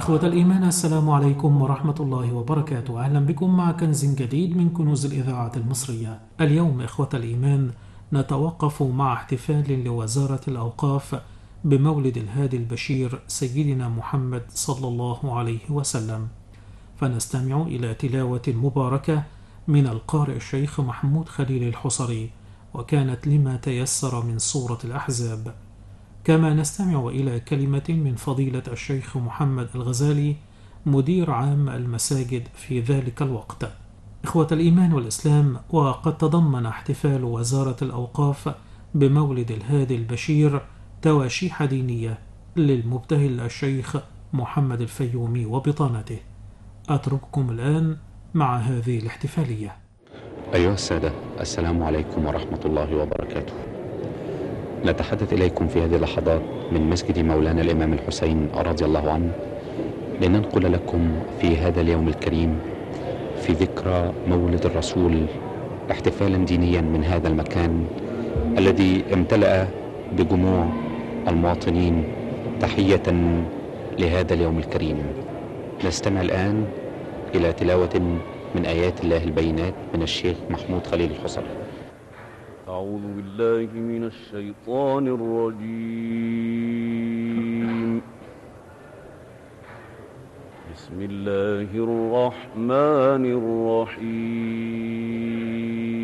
إخوة الإيمان، السلام عليكم ورحمة الله وبركاته. أهلا بكم مع كنز جديد من كنوز الإذاعة المصرية. اليوم إخوة الإيمان نتوقف مع احتفال لوزارة الأوقاف بمولد الهادي البشير سيدنا محمد صلى الله عليه وسلم، فنستمع إلى تلاوة مباركة من القارئ الشيخ محمود خليل الحصري، وكانت لما تيسر من سورة الأحزاب. كما نستمع إلى كلمة من فضيلة الشيخ محمد الغزالي مدير عام المساجد في ذلك الوقت. إخوة الإيمان والإسلام، وقد تضمن احتفال وزارة الأوقاف بمولد الهادي البشير تواشيح دينية للمبتهل الشيخ محمد الفيومي وبطانته. أترككم الآن مع هذه الاحتفالية. أيها السادة، السلام عليكم ورحمة الله وبركاته. نتحدث إليكم في هذه اللحظات من مسجد مولانا الإمام الحسين رضي الله عنه، لننقل لكم في هذا اليوم الكريم في ذكرى مولد الرسول احتفالا دينيا من هذا المكان الذي امتلأ بجموع المواطنين تحية لهذا اليوم الكريم. نستمع الآن إلى تلاوة من آيات الله البينات من الشيخ محمود خليل الحصري. أعوذ بالله من الشيطان الرجيم. بسم الله الرحمن الرحيم.